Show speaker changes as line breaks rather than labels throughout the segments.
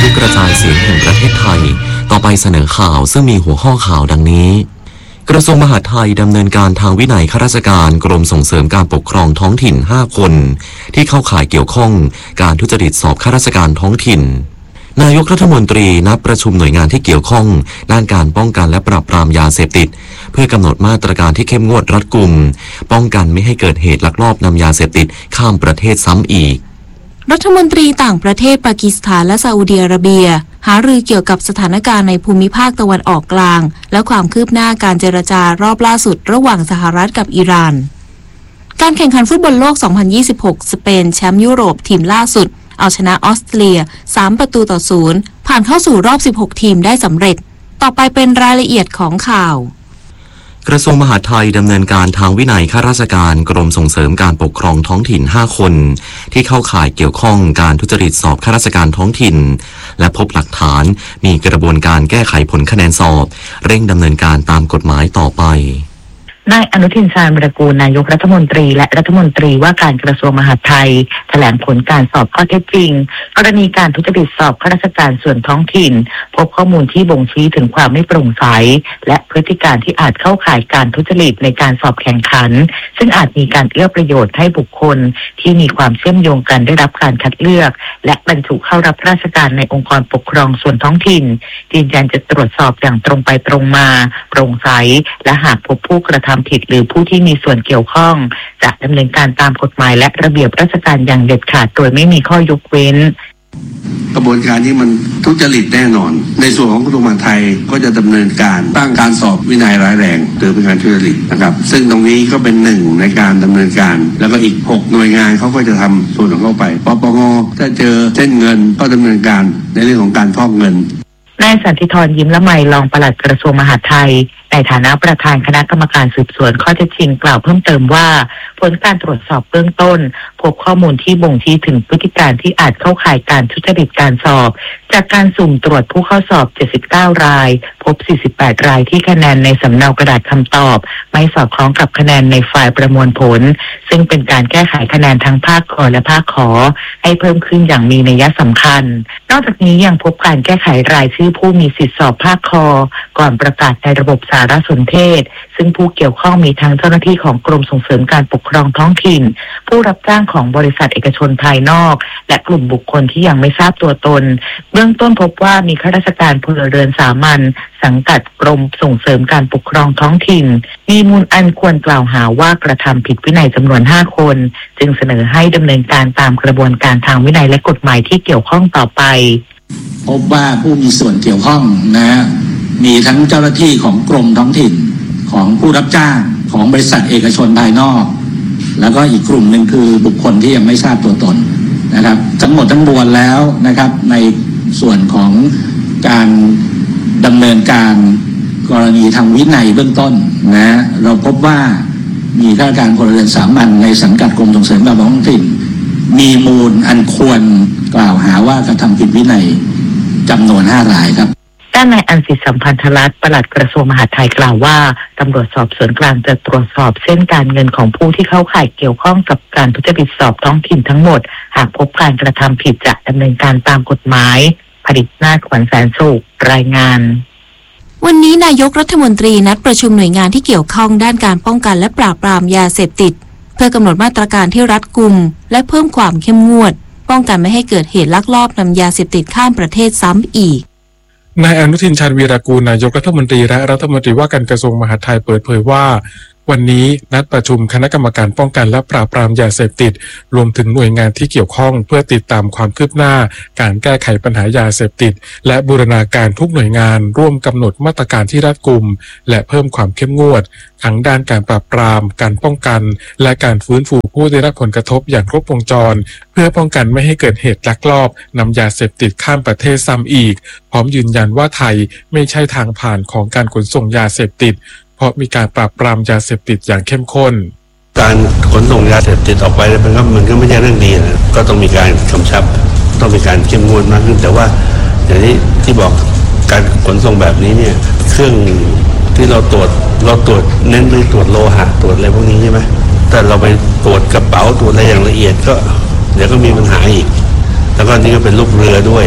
กระจายเสียงแห่งประเทศไทยต่อไปเสนอข่าวซึ่งมีหัวข้อข่าวดังนี้กระทรวงมหาดไทยดำเนินการทางวินัยข้าราชการกรมส่งเสริมการปกครองท้องถิ่น5คนที่เข้าข่ายเกี่ยวข้องการทุจริตสอบข้าราชการท้องถิ่นนายกรัฐมนตรีนัดประชุมหน่วยงานที่เกี่ยวข้องด้านการป้องกันและปราบปรามยาเสพติดเพื่อกำหนดมาตรการที่เข้มงวดรัดกุมป้องกันไม่ให้เกิดเหตุลักลอบนำยาเสพติดข้ามประเทศซ้ำอีก
รัฐมนตรีต่างประเทศปากีสถานและซาอุดิอาระเบียหารือเกี่ยวกับสถานการณ์ในภูมิภาคตะวันออกกลางและความคืบหน้าการเจรจารอบล่าสุดระหว่างสหรัฐกับอิหร่านการแข่งขันฟุตบอลโลก 2026 สเปนแชมป์ยุโรปทีมล่าสุดเอาชนะออสเตรเลีย3-0ผ่านเข้าสู่รอบ16ทีมได้สำเร็จต่อไปเป็นรายละเอียดของข่าว
กระทรวงมหาดไทยดำเนินการทางวินัยข้าราชการกรมส่งเสริมการปกครองท้องถิ่น5คนที่เข้าข่ายเกี่ยวข้องการทุจริตสอบข้าราชการท้องถิ่นและพบหลักฐานมีกระบวนการแก้ไขผลคะแนนสอบเร่งดำเนินการตามกฎหมายต่อไป
นายอนุทินชาญวิรากูลนายกรัฐมนตรีและรัฐมนตรีว่าการกระทรวงมหาดไทยแถลงผลการสอบข้อเท็จจริงกรณีการทุจริตสอบข้าราชการส่วนท้องถิ่นพบข้อมูลที่บ่งชี้ถึงความไม่โปร่งใสและพฤติการที่อาจเข้าข่ายการทุจริตในการสอบแข่งขันซึ่งอาจมีการเอื้อประโยชน์ให้บุคคลที่มีความเชื่อมโยงกันได้รับการคัดเลือกและบรรจุเข้ารับราชการในองค์กรปกครองส่วนท้องถิ่นยืนยันจะตรวจสอบอย่างตรงไปตรงมาโปร่งใสและหากพบผู้กระทำผิดหรือผู้ที่มีส่วนเกี่ยวข้องจะดำเนินการตามกฎหมายและระเบียบราชการอย่างเด็ดขาดโดยไม่มีข้อยกเว้น
กระบวนการที่มันทุจริตแน่นอนในส่วนของกระทรวงมหาดไทยก็จะดำเนินการตั้งการสอบวินัยร้ายแรงหรือเป็นการทุจริตนะครับซึ่งตรงนี้ก็เป็นหนึ่งในการดำเนินการแล้วก็อีก6หน่วยงานเขาก็จะทำส่วนของเขาไปปปงถ้าเจอเส้นเงินก็ดำเนินการในเรื่องของการฟอกเงิน
นายสันติธรยิ้มละไมรองปลัดกระทรวงมหาดไทยในฐานะประธานคณะกรรมการสืบสวนข้อเท็จจริงกล่าวเพิ่มเติมว่าผลการตรวจสอบเบื้องต้นพบข้อมูลที่บ่งชี้ถึงพฤติการที่อาจเข้าข่ายการทุจริตการสอบจากการสุ่มตรวจผู้เข้าสอบ79รายพบ48รายที่คะแนนในสำเนากระดาษคำตอบไม่สอดคล้องกับคะแนนในไฟล์ประมวลผลซึ่งเป็นการแก้ไขคะแนนทั้งภาคกและภาคขอให้เพิ่มขึ้นอย่างมีนัยสำคัญนอกจากนี้ยังพบการแก้ไขรายชื่อผู้มีสิทธิสอบภาคคก่อนประกาศในระบบสารสนเทศซึ่งผู้เกี่ยวข้องมีทั้งเจ้าหน้าที่ของกรมส่งเสริมการปกครองท้องถิ่นผู้รับจ้างของบริษัทเอกชนภายนอกและกลุ่มบุคคลที่ยังไม่ทราบตัวตนเบื้องต้นพบว่ามีข้าราชการพลเรือนสามัญสังกัดกรมส่งเสริมการปกครองท้องถิ่นมีมูลอันควรกล่าวหาว่ากระทำผิดวินัยจำนวน5คนจึงเสนอให้ดำเนินการตามกระบวนการทางวินัยและกฎหมายที่เกี่ยวข้องต่อไป
พบว่าผู้มีส่วนเกี่ยวข้องนะมีทั้งเจ้าหน้าที่ของกรมท้องถิ่นของผู้รับจ้างของบริษัทเอกชนภายนอกแล้วก็อีกกลุ่มหนึ่งคือบุคคลที่ยังไม่ทราบตัวตนนะครับทั้งหมดทั้งมวลแล้วนะครับในส่วนของการดำเนินการกรณีทางวินัยเบื้องต้นนะเราพบว่ามีข้าราชการพลเรือนสามัญในสังกัดกรมส่งเสริมการปกครองท้องถิ่นมีมูลอันควรกล่าวหาว่ากระทำผิดวินัยจำนวน5รายครับ
ด้านนายอันศิษย์สัมพันธรัตน์ปลัดกระทรวงมหาดไทยกล่าวว่าตำรวจสอบสวนกลางจะตรวจสอบเส้นการเงินของผู้ที่เข้าข่ายเกี่ยวข้องกับการทุจริตสอบท้องถิ่นทั้งหมดหากพบการกระทำผิดจะดำเนินการตามกฎหมายผลิตนาถขวัญแสนสุขรายงาน
วันนี้นายกรัฐมนตรีนัดประชุมหน่วยงานที่เกี่ยวข้องด้านการป้องกันและปราบปรามยาเสพติดเพื่อกำหนดมาตรการที่รัดกุมและเพิ่มความเข้มงวดป้องกันไม่ให้เกิดเหตุลักลอบนำยาเสพติดข้ามประเทศซ้ำอีก
นายอนุทินชาญวีรกูลนายกรัฐมนตรีและรัฐมนตรีว่าการกระทรวงมหาดไทยเปิดเผยว่าวันนี้นัดประชุมคณะกรรมการป้องกันและปราบปรามยาเสพติดรวมถึงหน่วยงานที่เกี่ยวข้องเพื่อติดตามความคืบหน้าการแก้ไขปัญหายาเสพติดและบูรณาการทุกหน่วยงานร่วมกำหนดมาตรการที่รัดกุมและเพิ่มความเข้มงวดทั้งด้านการปราบปรามการป้องกันและการฟื้นฟูผู้ได้รับผลกระทบอย่างครบวงจรเพื่อป้องกันไม่ให้เกิดเหตุลักลอบนำยาเสพติดข้ามประเทศซ้ำอีกพร้อมยืนยันว่าไทยไม่ใช่ทางผ่านของการขนส่งยาเสพติดเพราะมีการปราบปรามยาเสพติดอย่างเข้มข้น
การขนส่งยาเสพติดออกไปมันก็ไม่ใช่เรื่องดีนะก็ต้องมีการกำชับต้องมีการเข้มงวดมากขึ้นแต่ว่าอย่างนี้ที่บอกการขนส่งแบบนี้เนี่ยเครื่องที่เราตรวจเน้นไปตรวจโลหะตรวจอะไรพวกนี้ใช่ไหมแต่เราไปตรวจกระเป๋าตรวจอะไรอย่างละเอียดก็เดี๋ยวก็มีปัญหาอีกแล้วก็นี่ก็เป็นลูกเรือด้วย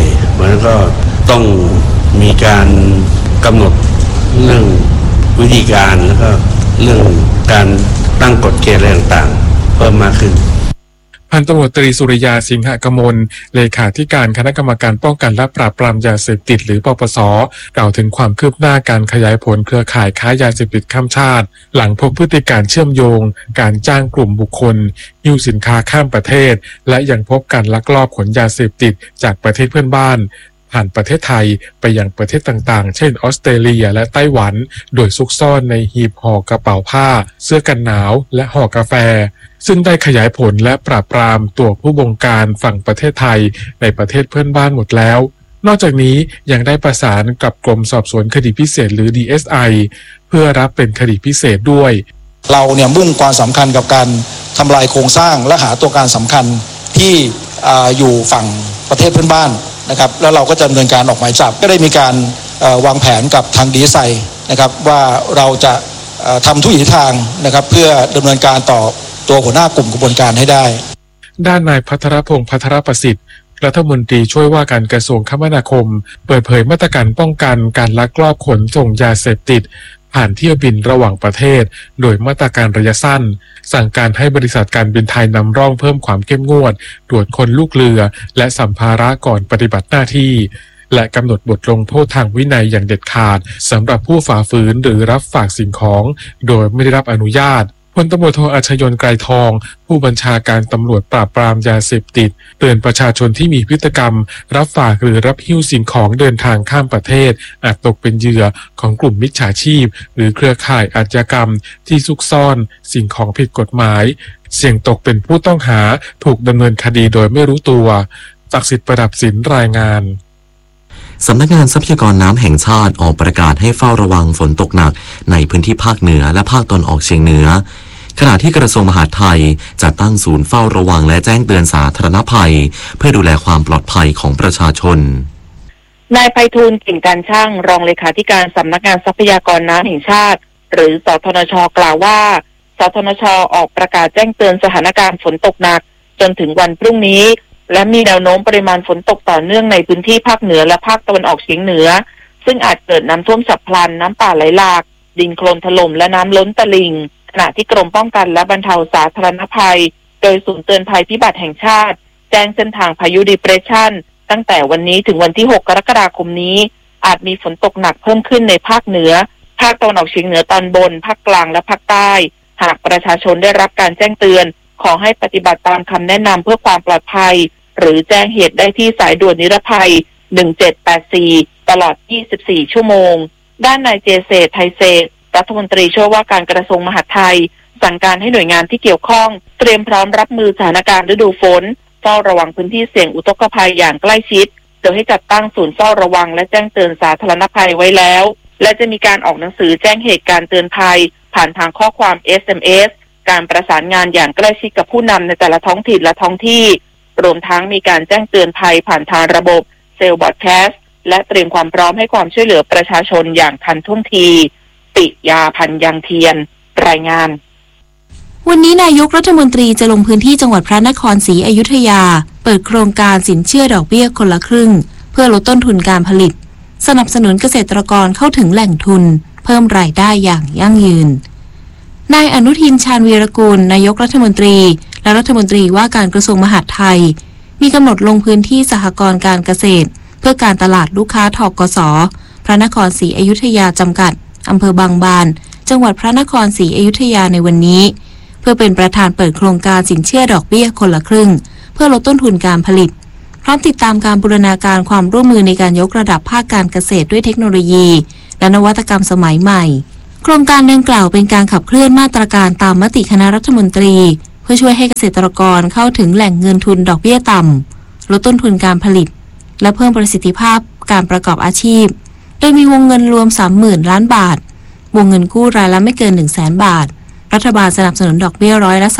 ราะฉะนั้นก็ต้องมีการกำหนดเรื่องวิธีการแล้วก็เรื่องการตั้งกฎเกณฑ์อะไรต่างๆเพิ่มมากขึ้น
พันตำรวจตรีสุริยาสิงหกมลเลขาธิการคณะกรรมการป้องกันและปราบปรามยาเสพติดหรือปปส.กล่าวถึงความคืบหน้าการขยายผลเครือข่ายค้ายาเสพติดข้ามชาติหลังพบพฤติการเชื่อมโยงการจ้างกลุ่มบุคคลหิ้วสินค้าข้ามประเทศและยังพบการลักลอบขนยาเสพติดจากประเทศเพื่อนบ้านผ่านประเทศไทยไปยังประเทศต่างๆเช่นออสเตรเลียและไต้หวันโดยซุกซ่อนในหีบห่อกระเป๋าผ้าเสื้อกันหนาวและห่อกาแฟซึ่งได้ขยายผลและปราบปรามตัวผู้บงการฝั่งประเทศไทยในประเทศเพื่อนบ้านหมดแล้วนอกจากนี้ยังได้ประสานกับกรมสอบสวนคดีพิเศษหรือ DSI เพื่อรับเป็นคดีพิเศษด้วย
เราเนี่ยมุ่งความสำคัญกับการทำลายโครงสร้างและหาตัวการสำคัญที่อยู่ฝั่งประเทศเพื่อนบ้านนะครับแล้วเราก็จะดำเนินการออกหมายจับก็ได้มีการวางแผนกับทาง DSI นะครับว่าเราจะทำทุกวิถีทางนะครับเพื่อดำเนินการต่อตัวหัวหน้ากลุ่มกระบวนการให้ได้
ด้านนายภัทรพงษ์ภัทรประสิทธิ์รัฐมนตรีช่วยว่าการกระทรวงคมนาคมเปิดเผยมาตรการป้องกันการลักลอบขนส่งยาเสพติดผ่านเที่ยวบินระหว่างประเทศโดยมาตรการระยะสั้นสั่งการให้บริษัทการบินไทยนำร่องเพิ่มความเข้มงวดตรวจคนลูกเรือและสัมภาระก่อนปฏิบัติหน้าที่และกำหนดบทลงโทษทางวินัยอย่างเด็ดขาดสำหรับผู้ฝ่าฝืนหรือรับฝากสิ่งของโดยไม่ได้รับอนุญาตพลตำรวจโทอัชยนต์ไกรทองผู้บัญชาการตำรวจปราบปรามยาเสพติดเตือนประชาชนที่มีพฤติกรรมรับฝากหรือรับหิ้วสิ่งของเดินทางข้ามประเทศอาจตกเป็นเหยื่อของกลุ่มมิจฉาชีพหรือเครือข่ายอาชญากรรมที่ซุกซ่อนสิ่งของผิดกฎหมายเสี่ยงตกเป็นผู้ต้องหาถูกดำเนินคดีโดยไม่รู้ตัวศักดิ์สิทธิ์ประดับศิลป์รายงาน
สำนักงานทรัพยากรน้ำแห่งชาติออกประกาศให้เฝ้าระวังฝนตกหนักในพื้นที่ภาคเหนือและภาคตะวันออกเฉียงเหนือขณะที่กระทรวงมหาดไทยจะตั้งศูนย์เฝ้าระวังและแจ้งเตือนสาธารณภัยเพื่อดูแลความปลอดภัยของประชาชน
นายไพฑูรย์ กิ่งการช่างรองเลขาธิการสำนักงานทรัพยากรน้ำแห่งชาติหรือสทนช.กล่าวว่าสทนช.ออกประกาศแจ้งเตือนสถานการณ์ฝนตกหนักจนถึงวันพรุ่งนี้และมีแนวโน้มปริมาณฝนตกต่อเนื่องในพื้นที่ภาคเหนือและภาคตะวันออกเฉียงเหนือซึ่งอาจเกิดน้ำท่วมฉับพลันน้ำป่าไหลหลากดินโคลนถล่มและน้ำล้นตลิ่งขณะที่กรมป้องกันและบรรเทาสาธารณภัยโดยศูนย์เตือนภัยพิบัติแห่งชาติแจ้งเส้นทางพายุดีเพรสชันตั้งแต่วันนี้ถึงวันที่6กรกฎาคมนี้อาจมีฝนตกหนักเพิ่มขึ้นในภาคเหนือภาคตะวันออกเฉียงเหนือตอนบนภาคกลางและภาคใต้หากประชาชนได้รับการแจ้งเตือนขอให้ปฏิบัติตามคำแนะนำเพื่อความปลอดภัยหรือแจ้งเหตุได้ที่สายด่วนนิรภัย1784ตลอด24ชั่วโมงด้านนายเจเศรษฐ์ไทยเศรษฐ์รัฐมนตรีช่วยว่าการกระทรวงมหาดไทยสั่งการให้หน่วยงานที่เกี่ยวข้องเตรียมพร้อมรับมือสถานการณ์ฤดูฝนเฝ้าระวังพื้นที่เสี่ยงอุทกภัยอย่างใกล้ชิดโดยให้จัดตั้งศูนย์เฝ้าระวังและแจ้งเตือนสาธารณภัยไว้แล้วและจะมีการออกหนังสือแจ้งเหตุการณ์เตือนภัยผ่านทางข้อความ SMS การประสานงานอย่างใกล้ชิดกับผู้นำในแต่ละท้องถิ่นและท้องที่รวมทั้งมีการแจ้งเตือนภัยผ่านทางระบบเซลล์บอดแคสต์และเตรียมความพร้อมให้ความช่วยเหลือประชาชนอย่างทันท่วงทีปิยาพันธ์ยังเทียนรายงาน
วันนี้นายกรัฐมนตรีจะลงพื้นที่จังหวัดพระนครศรีอยุธยาเปิดโครงการสินเชื่อดอกเบี้ยคนละครึ่งเพื่อลดต้นทุนการผลิตสนับสนุนเกษตรกรเข้าถึงแหล่งทุนเพิ่มรายได้อย่างยั่งยืนนายอนุทินชาญวีรกูลนายกรัฐมนตรีและรัฐมนตรีว่าการกระทรวงมหาดไทยมีกำหนดลงพื้นที่สหกรณ์การเกษตรเพื่อการตลาดลูกค้าทกส.พระนครศรีอยุธยาจำกัดอำเภอบางบานจังหวัดพระนครศรีอยุธยาในวันนี้เพื่อเป็นประธานเปิดโครงการสินเชื่อดอกเบี้ยคนละครึ่งเพื่อลดต้นทุนการผลิตพร้อมติดตามการบูรณาการความร่วมมือในการยกระดับภาคการเกษตรด้วยเทคโนโลยีและนวัตกรรมสมัยใหม่โครงการดังกล่าวเป็นการขับเคลื่อนมาตรการตามมติคณะรัฐมนตรีเพื่อช่วยให้เกษตรกรเข้าถึงแหล่งเงินทุนดอกเบี้ยต่ำลดต้นทุนการผลิตและเพิ่มประสิทธิภาพการประกอบอาชีพโดยมีวงเงินรวม 30,000 ล้านบาทวงเงินกู้รายละไม่เกิน 100,000 บาทรัฐบาลสนับสนุนดอกเบี้ย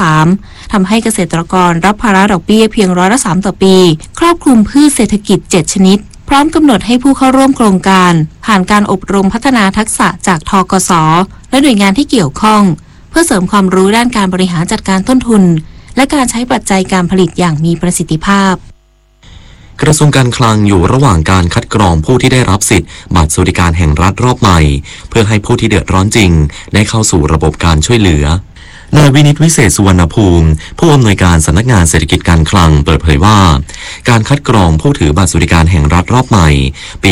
3%ทำให้เกษตรกรรับภาระดอกเบี้ยเพียง3%ต่อปีครอบคลุมพืชเศรษฐกิจ7ชนิดพร้อมกำหนดให้ผู้เข้าร่วมโครงการผ่านการอบรมพัฒนาทักษะจากทกส.และหน่วยงานที่เกี่ยวข้องเพื่อเสริมความรู้ด้านการบริหารจัดการต้นทุนและการใช้ปัจจัยการผลิตอย่างมีประสิทธิภาพ
กระทรวงการคลังอยู่ระหว่างการคัดกรองผู้ที่ได้รับสิทธิ์บัตรสวัสดิการแห่งรัฐรอบใหม่เพื่อให้ผู้ที่เดือดร้อนจริงได้เข้าสู่ระบบการช่วยเหลือนายวินิตวิเศษสุวรรณภูมิผู้อำนวยการสำนักงานเศรษฐกิจการคลังเปิดเผยว่าการคัดกรองผู้ถือบัตรสวัสดิการแห่งรัฐรอบใหม่ปี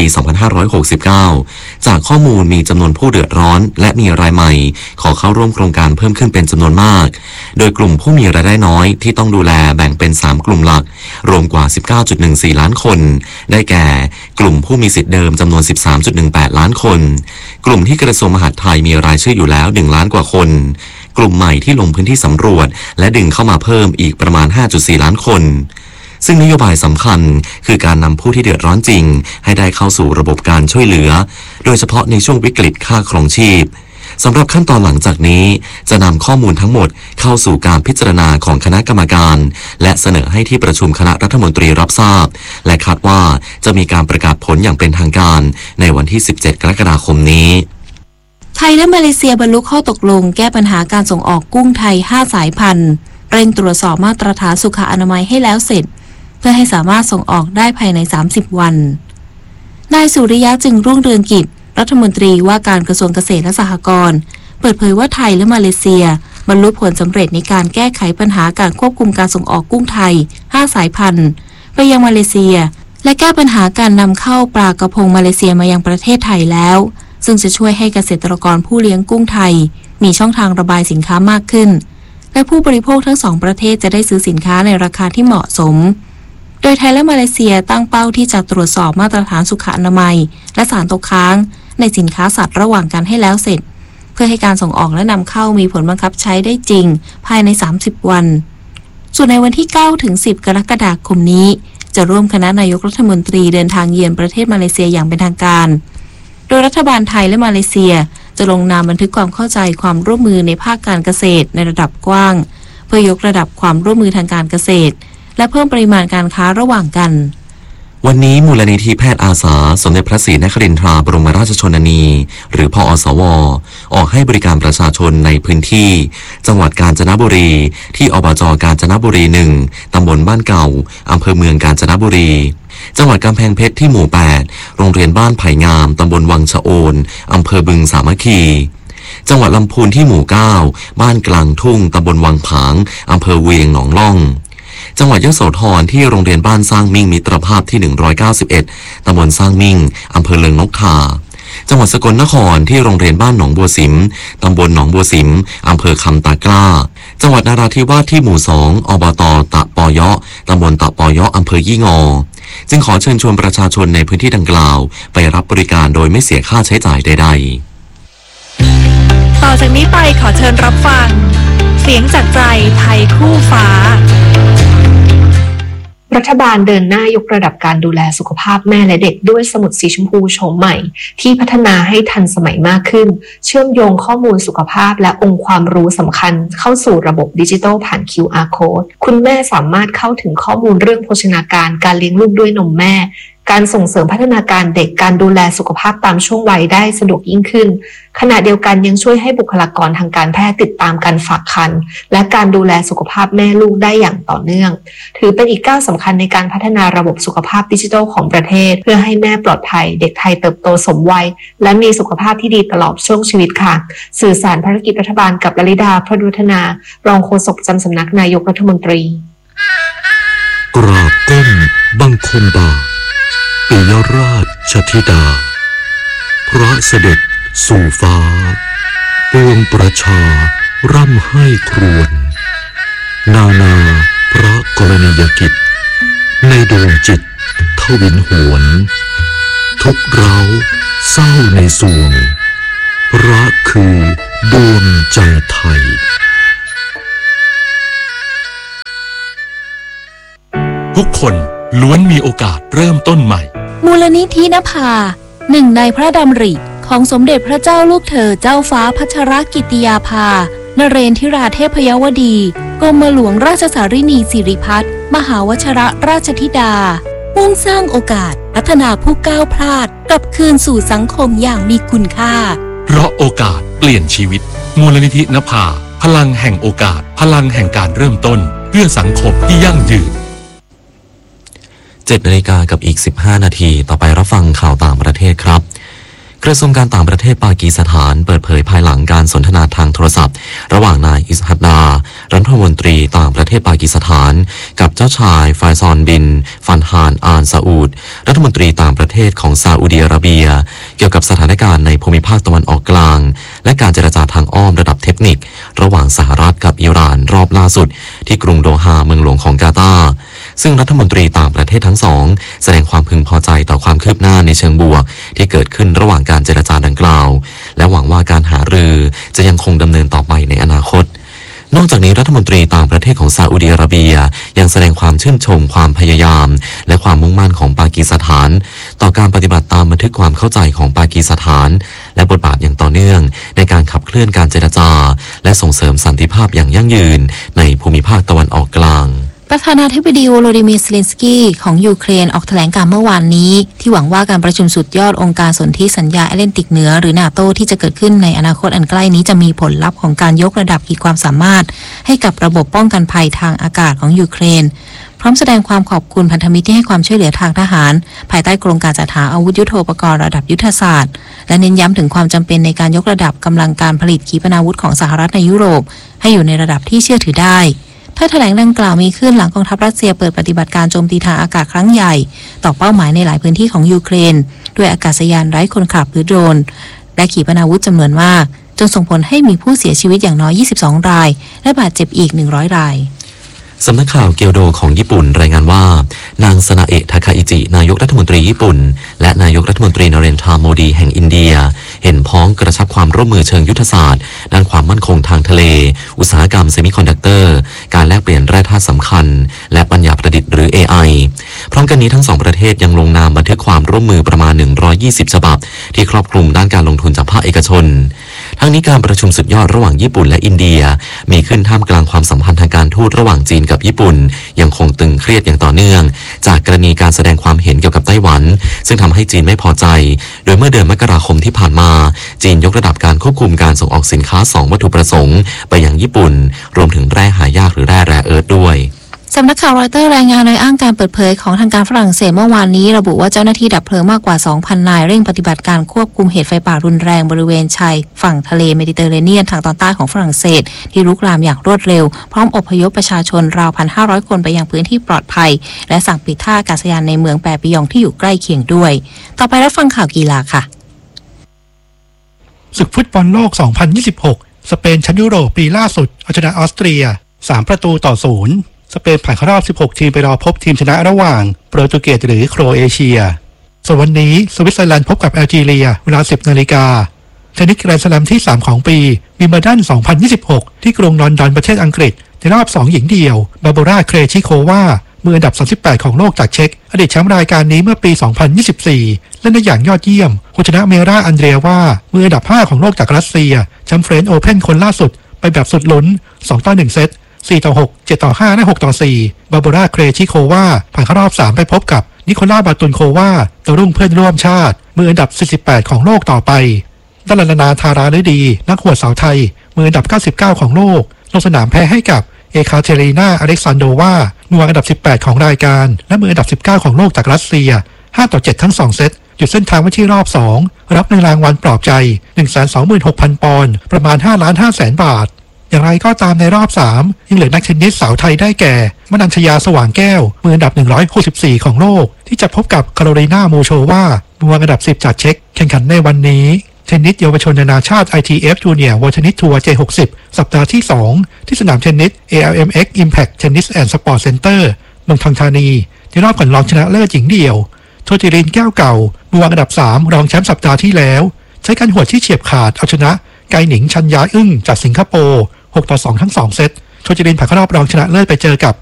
2569 จากข้อมูลมีจำนวนผู้เดือดร้อนและมีรายใหม่ขอเข้าร่วมโครงการเพิ่มขึ้นเป็นจำนวนมากโดยกลุ่มผู้มีรายได้น้อยที่ต้องดูแลแบ่งเป็น3กลุ่มหลักรวมกว่า 19.14 ล้านคนได้แก่กลุ่มผู้มีสิทธิ์เดิมจำนวน 13.18 ล้านคนกลุ่มที่กระทรวงมหาดไทยมีรายชื่ออยู่แล้ว1ล้านกว่าคนกลุ่มใหม่ที่ลงพื้นที่สำรวจและดึงเข้ามาเพิ่มอีกประมาณ 5.4 ล้านคนซึ่งนโยบายสำคัญคือการนำผู้ที่เดือดร้อนจริงให้ได้เข้าสู่ระบบการช่วยเหลือโดยเฉพาะในช่วงวิกฤตค่าครองชีพสำหรับขั้นตอนหลังจากนี้จะนำข้อมูลทั้งหมดเข้าสู่การพิจารณาของคณะกรรมการและเสนอให้ที่ประชุมคณะรัฐมนตรีรับทราบและคาดว่าจะมีการประกาศผลอย่างเป็นทางการในวันที่ 17 กรกฎาคมนี้
ไทยและมาเลเซียบรรลุข้อตกลงแก้ปัญหาการส่งออกกุ้งไทย5สายพันธุ์เร่งตรวจสอบมาตรฐานสุขอนามัยให้แล้วเสร็จเพื่อให้สามารถส่งออกได้ภายใน30วันนายสุริยะจึงรุ่งเรืองกิจรัฐมนตรีว่าการกระทรวงเกษตรและสหกรณ์เปิดเผยว่าไทยและมาเลเซียบรรลุผลสำเร็จในการแก้ไขปัญหาการควบคุมการส่งออกกุ้งไทย5สายพันธุ์ไปยังมาเลเซียและแก้ปัญหาการนำเข้าปลากระพงมาเลเซียมายังประเทศไทยแล้วซึ่งจะช่วยให้เกษตรกรผู้เลี้ยงกุ้งไทยมีช่องทางระบายสินค้ามากขึ้นและผู้บริโภคทั้ง2ประเทศจะได้ซื้อสินค้าในราคาที่เหมาะสมโดยไทยและมาเลเซียตั้งเป้าที่จะตรวจสอบมาตรฐานสุขอนามัยและสารตกค้างในสินค้าสัตว์ระหว่างกันให้แล้วเสร็จเพื่อให้การส่งออกและนำเข้ามีผลบังคับใช้ได้จริงภายใน30วันส่วนในวันที่9ถึง10กรกฎาคมนี้จะร่วมคณะนายกรัฐมนตรีเดินทางเยือนประเทศมาเลเซียอย่างเป็นทางการโดยรัฐบาลไทยและมาเลเซียจะลงนามบันทึกความเข้าใจความร่วมมือในภาคการเกษตรในระดับกว้างเพื่อยกระดับความร่วมมือทางการเกษตรและเพิ่มปริมาณการค้าระหว่างกัน
วันนี้มูลนิธิแพทย์อาสาสมเด็จพระศรีนครินทราบรมราชชนนีหรือพอสวออกให้บริการประชาชนในพื้นที่จังหวัดกาญจนบุรีที่อบจ.กาญจนบุรี1ตำบลบ้านเก่าอำเภอเมืองกาญจนบุรีจังหวัดกำแพงเพชรที่หมู่8โรงเรียนบ้านไผ่งามตำบลวังชะโอนอำเภอบึงสามัคคีจังหวัดลำพูนที่หมู่9บ้านกลางทุ่งตำบลวังผางอำเภอเวียงหนองล่องจังหวัดยโสธรที่โรงเรียนบ้านสร้างมิ่งมิตรภาพที่191ตำบลสร้างมิ่งอำเภอเลิงนกทาจังหวัดสกลนครที่โรงเรียนบ้านหนองบัวสิมตำบลหนองบัวสิมอำเภอคำตากล้าจังหวัดนราธิวาสที่หมู่2อบต.ตะปอยะตำบลตะปอยะอำเภอยี่งอจึงขอเชิญชวนประชาชนในพื้นที่ดังกล่าวไปรับบริการโดยไม่เสียค่าใช้จ่ายใด
ๆต่อจากนี้ไปขอเชิญรับฟังเสียงจากใจไทยคู่ฟ้า
รัฐบาลเดินหน้ายกระดับการดูแลสุขภาพแม่และเด็กด้วยสมุดสีชมพูโฉมใหม่ที่พัฒนาให้ทันสมัยมากขึ้นเชื่อมโยงข้อมูลสุขภาพและองค์ความรู้สำคัญเข้าสู่ระบบดิจิทัลผ่าน QR Code คุณแม่สามารถเข้าถึงข้อมูลเรื่องโภชนาการการเลี้ยงลูกด้วยนมแม่การส่งเสริมพัฒนาการเด็กการดูแลสุขภาพตามช่วงวัยได้สะดวกยิ่งขึ้นขณะเดียวกันยังช่วยให้บุคลากรทางการแพทย์ติดตามการฝากครรภ์และการดูแลสุขภาพแม่ลูกได้อย่างต่อเนื่องถือเป็นอีกก้าวสำคัญในการพัฒนาระบบสุขภาพดิจิทัลของประเทศเพื่อให้แม่ปลอดภัยเด็กไทยเติบโตสมวัยและมีสุขภาพที่ดีตลอดช่วงชีวิตค่ะสื่อสารภารกิจรัฐบาลกับลลิดาพระดุฒนารองโฆษกประจำสำนักนายกรัฐมนตรี
กราบก้มบังคมบาทปิยราชธิดาพระเสด็จสู่ฟ้าปวงประชาร่ำให้ครวญนานาพระกรณียกิจในดวงจิตทวินหวนทุกเราเศร้าในสวงพระคือดวงใจไทย
ทุกคนล้วนมีโอกาสเริ่มต้นใหม่
มูลนิธินภาหนึ่งในพระดำริของสมเด็จพระเจ้าลูกเธอเจ้าฟ้าพัชรกิติยาภานเรนทิราเทพยวดีกรมหลวงราชสารินีสิริพัฒน์มหาวชรราชธิดามุ่งสร้างโอกาสพัฒนาผู้ก้าวพลาดกลับคืนสู่สังคมอย่างมีคุณค่า
เพราะโอกาสเปลี่ยนชีวิตมูลนิธินภาพลังแห่งโอกาสพลังแห่งการเริ่มต้นเพื่อสังคมที่ยั่งยืน
7 นาฬิกากับอีก 15 นาทีต่อไปรับฟังข่าวต่างประเทศครับกระทรวงการต่างประเทศปากีสถานเปิดเผยภายหลังการสนทนาทางโทรศัพท์ระหว่างนายอิสฮัดดารัฐมนตรีต่างประเทศปากีสถานกับเจ้าชายฟายซอนบินฟันฮานอาลซาอูดรัฐมนตรีต่างประเทศของซาอุดิอาระเบียเกี่ยวกับสถานการณ์ในภูมิภาคตะวันออกกลางและการเจรจาทางอ้อมระดับเทคนิคระหว่างสหรัฐกับอิหร่านรอบล่าสุดที่กรุงโดฮาเมืองหลวงของกาตาร์ซึ่งรัฐมนตรีต่างประเทศทั้งสองแสดงความพึงพอใจต่อความคืบหน้าในเชิงบวกที่เกิดขึ้นระหว่างการเจรจาดังกล่าวและหวังว่าการหารือจะยังคงดำเนินต่อไปในอนาคตนอกจากนี้รัฐมนตรีต่างประเทศของซาอุดิอาระเบียยังแสดงความชื่นชมความพยายามและความมุ่งมั่นของปากีสถานต่อการปฏิบัติตามบันทึกความเข้าใจของปากีสถานและบทบาทอย่างต่อเนื่องในการขับเคลื่อนการเจรจาและส่งเสริมสันติภาพอย่างยั่งยืนในภูมิภาคตะวันออกกลาง
ประธานาธิบดีโวโลดิมีร์ เซเลนสกี้ของยูเครนออกแถลงการเมื่อวานนี้ที่หวังว่าการประชุมสุดยอดองค์การสนธิสัญญาแอตแลนติกเหนือหรือนาโตที่จะเกิดขึ้นในอนาคตอันใกล้นี้จะมีผลลัพธ์ของการยกระดับขีดความสามารถให้กับระบบป้องกันภัยทางอากาศของยูเครนพร้อมแสดงความขอบคุณพันธมิตรที่ให้ความช่วยเหลือทางทหารภายใต้โครงการจัดหาอาวุธยุทโธปกรณ์ระดับยุทธศาสตร์และเน้นย้ำถึงความจำเป็นในการยกระดับกำลังการผลิตขีปนาวุธของสหรัฐในยุโรปให้อยู่ในระดับที่เชื่อถือได้ถ้าแถลงดังกล่าวมีขึ้นหลังกองทัพรัสเซียเปิดปฏิบัติการโจมตีทางอากาศครั้งใหญ่ต่อเป้าหมายในหลายพื้นที่ของยูเครนด้วยอากาศยานไร้คนขับหรือโดรนและขีปนาวุธจำนวนมากจนส่งผลให้มีผู้เสียชีวิตอย่างน้อย22รายและบาดเจ็บอีก100ราย
สำนักข่าวเกียวโดของญี่ปุ่นรายงานว่านางซานาเอะ ทาคาอิจินายกรัฐมนตรีญี่ปุ่นและนายกรัฐมนตรีนเรนทรา โมดีแห่งอินเดียเห็นพ้องกระชับความร่วมมือเชิงยุทธศาสตร์ด้านความมั่นคงทางทะเลอุตสาหกรรมเซมิคอนดักเตอร์การแลกเปลี่ยนแร่ธาตุสำคัญและปัญญาประดิษฐ์หรือ AI พร้อมกันนี้ทั้งสองประเทศยังลงนามบันทึกความร่วมมือประมาณ120ฉบับที่ครอบคลุมด้านการลงทุนจากภาคเอกชนทั้งนี้การประชุมสุดยอดระหว่างญี่ปุ่นและอินเดียมีขึ้นท่ามกลางความสัมพันธ์ทางการทูตระหว่างจีนกับญี่ปุ่นยังคงตึงเครียดอย่างต่อเนื่องจากกรณีการแสดงความเห็นเกี่ยวกับไต้หวันซึ่งทำให้จีนไม่พอใจโดยเมื่อเดือนมกราคมที่ผ่านมาจีนยกระดับการควบคุมการส่งออกสินค้า2วัตถุประสงค์ไปยังญี่ปุ่นรวมถึงแร่หายากหรือแร่แรเอิร์ธด้วย
สำนักข่าวรอยเตอร์รายงานโดยอ้างการเปิดเผยของทางการฝรั่งเศสเมื่อวานนี้ระบุว่าเจ้าหน้าที่ดับเพลิงมากกว่า 2,000 นายเร่งปฏิบัติการควบคุมเหตุไฟป่ารุนแรงบริเวณชายฝั่งทะเลเมดิเตอร์เรเนียนทางตอนใต้ของฝรั่งเศสที่ลุกลามอย่างรวดเร็วพร้อมอพยพประชาชนราว 1,500 คนไปยังพื้นที่ปลอดภัยและสั่งปิดท่าอากาศยานในเมืองแปปิยองที่อยู่ใกล้เคียงด้วยต่อไปรับฟังข่าวกีฬาค่ะ
ศึกฟุตบอลโลก 2026 สเปนแชมป์ยุโรปปีล่าสุดเอาชนะออสเตรีย3-0สเปนผ่านเข้ารอบ16ทีมไปรอพบทีมชนะระหว่างโปรตุเกสหรือโครเอเชียส่วนวันนี้สวิตเซอร์แลนด์พบกับแอลจีเรียเวลา 10 นาฬิกาเทนนิสแกรนด์สแลมที่3ของปีวิมเบิลดัน2026ที่กรุงลอนดอนประเทศอังกฤษในรอบ2หญิงเดี่ยวบาร์โบราเครชิโความืออันดับ38ของโลกจากเช็กอดีตแชมป์รายการนี้เมื่อปี2024เล่นได้อย่างยอดเยี่ยมชนะเมราอันเดรียวามืออันดับ5ของโลกจากรัสเซียแชมป์เฟรนช์โอเพ่นคนล่าสุดไปแบบสุดลุ้น2-1 เซต4-6 7-5 และ 6-4 บาร์โบราเครชิโควาผ่านเข้ารอบ3ไปพบกับนิโคลาบาตุนโควาตัวรุ่งเพื่อนร่วมชาติมืออันดับ48ของโลกต่อไปดัลลนาธาราฤดีนักหัวสาวไทยมืออันดับ99ของโลกลงสนามแพ้ให้กับเอคาเทรีนาอเล็กซานโดวามืออันดับ18ของรายการและมืออันดับ19ของโลกจากรัสเซีย5-7ทั้ง2เซตหยุดเส้นทางไว้ที่รอบ2รับในรางวัลปลอบใจ 126,000 ปอนด์ประมาณ 5,500,000 บาทอย่างไรก็ตามในรอบ3ยังเหลือนักเทนนิสสาวไทยได้แก่มนัญชยาสว่างแก้วมืออันดับ164ของโลกที่จะพบกับคาโรลีนาโมโชวามืออันดับ10จากเช็กแข่งขันในวันนี้เทนนิสเยาวชนนานาชาติ ITF Junior World Tennis Tour J60 สัปดาห์ที่2ที่สนามเทนนิส ALMX Impact Tennis and Sport Center เมืองทองธานีในรอบก่อนรองชนะเลิศหญิงเดี่ยวโชติรินแก้วเก่ามืออันดับ3รองแชมป์สัปดาห์ที่แล้วใช้การหวดที่เฉียบขาดเอาชนะไกหนิงชัญญาอึ้งจากสิงคโปร์6-2 ทั้ง2เซตโชจิรินผ่านเข้ารอบรองชนะเลิศไปเจอกับ